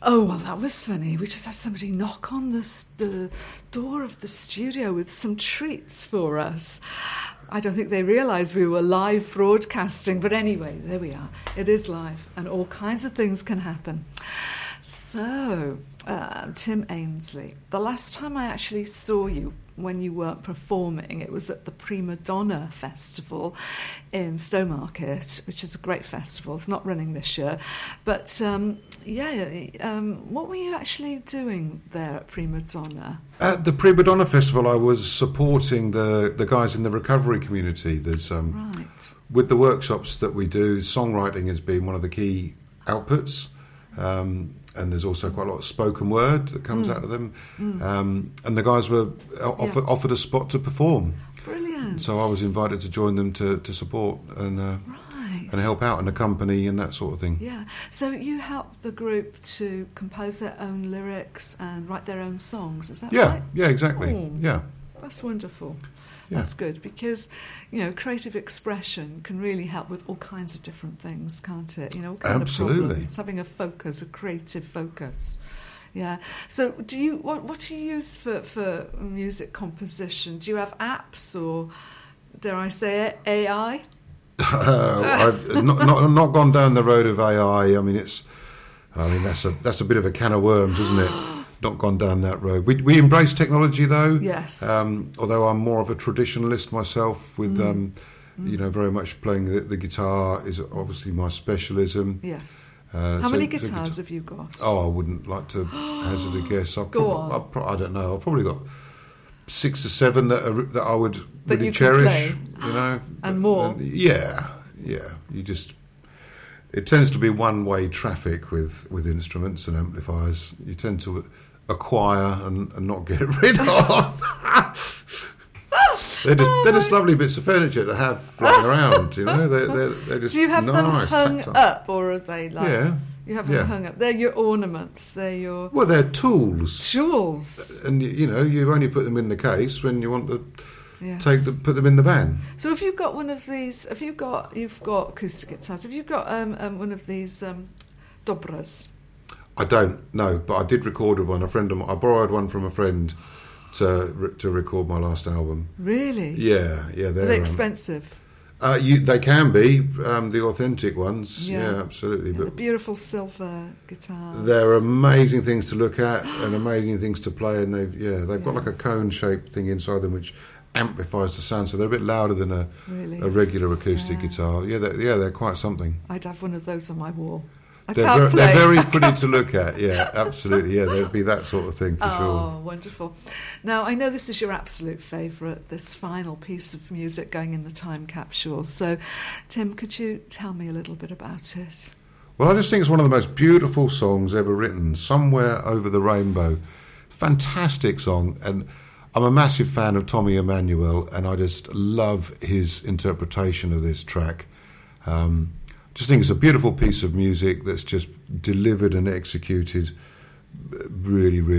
Oh, well, that was funny. We just had somebody knock on the door of the studio with some treats for us. I don't think they realised we were live broadcasting, but anyway, there we are. It is live, and all kinds of things can happen. So, Tim Ainsley, the last time I actually saw you when you weren't performing, it was at the Prima Donna Festival in Stowmarket, which is a great festival. It's not running this year. But, what were you actually doing there at Prima Donna? At the Prima Donna Festival, I was supporting the guys in the recovery community. There's Right. with the workshops that we do, songwriting has been one of the key outputs. And there's also quite a lot of spoken word that comes out of them. And the guys were offered a spot to perform. Brilliant. So I was invited to join them to support and help out and accompany and that sort of thing. Yeah. So you helped the group to compose their own lyrics and write their own songs, is that right? Yeah, exactly. Oh, Yeah. That's wonderful. Yeah. That's good because, creative expression can really help with all kinds of different things, can't it? All kind Absolutely. of problems. Having a focus, a creative focus. Yeah. So what do you use for music composition? Do you have apps or, dare I say it, AI? I've not gone down the road of AI. I mean, that's a bit of a can of worms, isn't it? Not gone down that road. We embrace technology, though. Yes. Although I'm more of a traditionalist myself, with very much playing the guitar is obviously my specialism. Yes. How many guitars have you got? Oh, I wouldn't like to hazard a guess. Go on. I don't know. I've probably got 6 or 7 that I would that really you cherish. Play. And more. Yeah. It tends to be one-way traffic with instruments and amplifiers. You tend to acquire and not get rid of. They're just lovely bits of furniture to have flying around. They're just. Do you have them hung tactile. up, or are they like? Yeah. You have them hung up. They're your ornaments. They're your. Well, they're tools. Tools. And you only put them in the case when you want to. Yes. Put them in the van. So have you got one of these? You've got acoustic guitars. Have you got one of these Dobras? I don't know, but I did record one. I borrowed one from a friend to record my last album. Really? Yeah. Are they expensive? They can be the authentic ones. Yeah, absolutely. Yeah, but the beautiful silver guitars. They're amazing things to look at and amazing things to play. And they've got like a cone-shaped thing inside them which amplifies the sound, so they're a bit louder than a regular acoustic guitar. Yeah, they're quite something. I'd have one of those on my wall. They're very pretty to look at. Yeah, absolutely. Yeah, there'd be that sort of thing for sure. Oh, wonderful. Now, I know this is your absolute favourite, this final piece of music going in the time capsule. So, Tim, could you tell me a little bit about it? Well, I just think it's one of the most beautiful songs ever written, Somewhere Over the Rainbow. Fantastic song, and I'm a massive fan of Tommy Emmanuel, and I just love his interpretation of this track. Just think it's a beautiful piece of music that's just delivered and executed really, really